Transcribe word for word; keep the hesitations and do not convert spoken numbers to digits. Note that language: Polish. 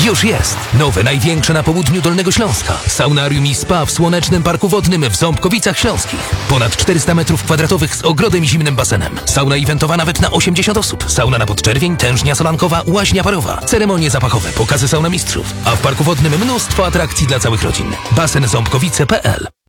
Już jest! Nowe, największe na południu Dolnego Śląska. Saunarium i spa w Słonecznym Parku Wodnym w Ząbkowicach Śląskich. Ponad czterysta metrów kwadratowych z ogrodem i zimnym basenem. Sauna eventowa nawet na osiemdziesiąt osób. Sauna na podczerwień, tężnia solankowa, łaźnia parowa. Ceremonie zapachowe, pokazy sauna mistrzów. A w Parku Wodnym mnóstwo atrakcji dla całych rodzin. basen ząbkowice kropka p l